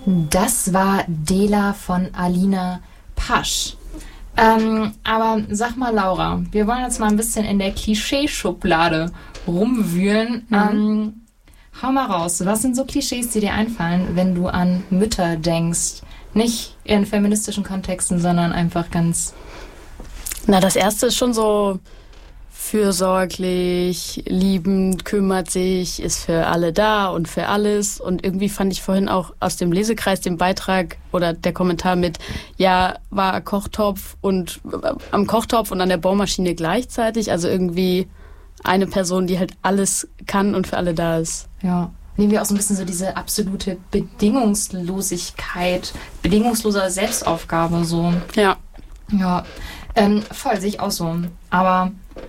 Das war Dela von Alina Pasch. Aber sag mal, Laura, wir wollen jetzt mal ein bisschen in der Klischeeschublade rumwühlen. Hau mal raus, was sind so Klischees, die dir einfallen, wenn du an Mütter denkst? Nicht in feministischen Kontexten, sondern einfach ganz... Na, das erste ist schon so fürsorglich, liebend, kümmert sich, ist für alle da und für alles. Und irgendwie fand ich vorhin auch aus dem Lesekreis den Beitrag oder der Kommentar mit, ja, war Kochtopf und am Kochtopf und an der Bohrmaschine gleichzeitig. Also irgendwie eine Person, die halt alles kann und für alle da ist. Ja. Nehmen wir auch so ein bisschen so diese absolute Bedingungslosigkeit, bedingungslose Selbstaufgabe so. Ja. Ja, voll, sehe ich auch so. Aber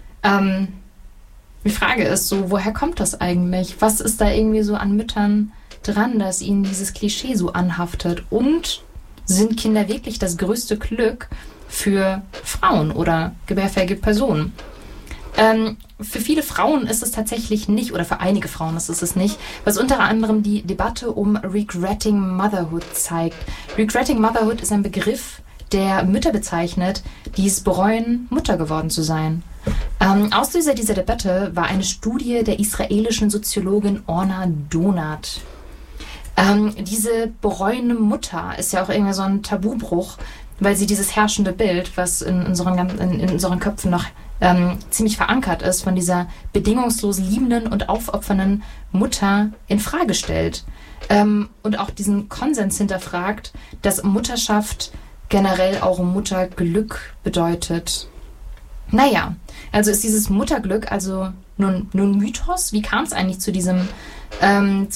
die Frage ist so, woher kommt das eigentlich? Was ist da irgendwie so an Müttern dran, dass ihnen dieses Klischee so anhaftet? Und sind Kinder wirklich das größte Glück für Frauen oder gebärfähige Personen? Für viele Frauen ist es tatsächlich nicht, oder für einige Frauen ist es nicht, was unter anderem die Debatte um Regretting Motherhood zeigt. Regretting Motherhood ist ein Begriff, der Mütter bezeichnet, die es bereuen, Mutter geworden zu sein. Auslöser dieser Debatte war eine Studie der israelischen Soziologin Orna Donat. Diese bereuende Mutter ist ja auch irgendwie so ein Tabubruch, weil sie dieses herrschende Bild, was in unseren Köpfen noch ziemlich verankert ist, von dieser bedingungslos liebenden und aufopfernden Mutter in Frage stellt. Und auch diesen Konsens hinterfragt, dass Mutterschaft generell auch Mutterglück bedeutet. Naja, also ist dieses Mutterglück also nun Mythos? Wie kam es eigentlich zu diesem